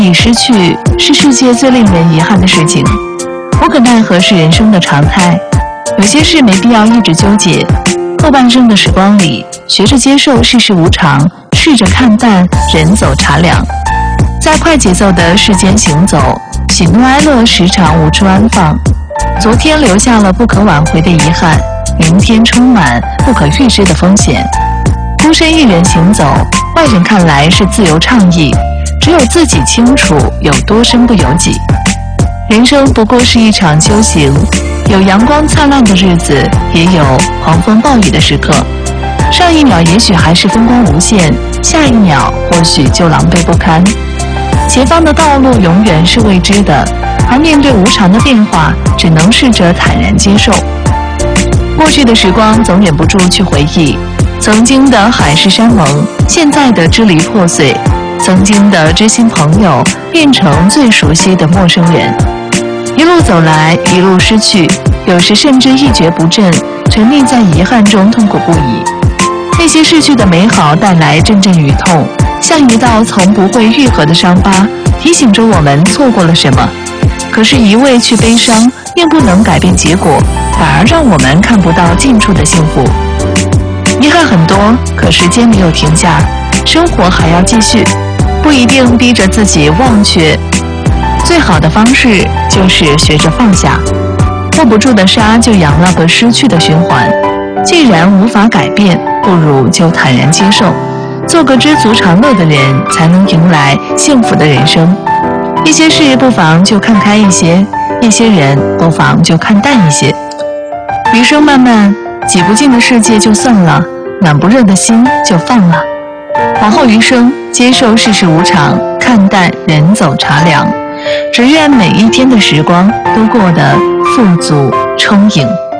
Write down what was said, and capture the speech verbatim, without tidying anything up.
已失去是世界最令人遗憾的事情，无可奈何是人生的常态。有些事没必要一直纠结，后半生的时光里，学着接受世事无常，试着看淡人走茶凉。在快节奏的世间行走，喜怒哀乐时常无处安放。昨天留下了不可挽回的遗憾，明天充满不可预知的风险。孤身一人行走，外人看来是自由畅意，只有自己清楚有多身不由己。人生不过是一场修行，有阳光灿烂的日子，也有狂风暴雨的时刻。上一秒也许还是风光无限，下一秒或许就狼狈不堪。前方的道路永远是未知的，而面对无常的变化，只能试着坦然接受。过去的时光总忍不住去回忆，曾经的海誓山盟，现在的支离破碎，曾经的知心朋友变成最熟悉的陌生人。一路走来，一路失去，有时甚至一蹶不振，沉溺在遗憾中痛苦不已。那些逝去的美好带来阵阵余痛，像一道从不会愈合的伤疤，提醒着我们错过了什么。可是一味去悲伤，并不能改变结果，反而让我们看不到近处的幸福。遗憾很多，可时间没有停下，生活还要继续，不一定逼着自己忘却。最好的方式就是学着放下，握不住的沙就扬了个失去的循环。既然无法改变，不如就坦然接受，做个知足常乐的人，才能迎来幸福的人生。一些事不妨就看开一些，一些人不妨就看淡一些。余生漫漫，挤不进的世界就算了，暖不热的心就放了。往后余生，接受世事无常，看淡人走茶凉。只愿每一天的时光都过得富足充盈。